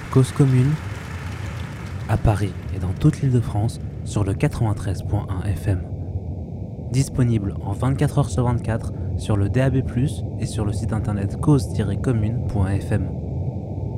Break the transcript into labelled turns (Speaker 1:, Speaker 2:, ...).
Speaker 1: Cause commune, à Paris et dans toute l'Île-de-France sur le 93.1 FM. Disponible en 24 heures sur 24 sur le DAB+, et sur le site internet cause-commune.fm.